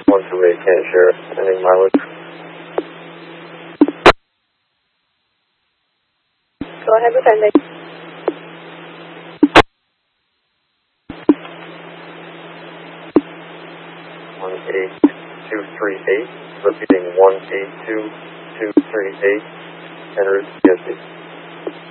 128 Canton Sheriff, ending mileage. Go ahead with ending. 18238, repeating 18238, en route to PSC.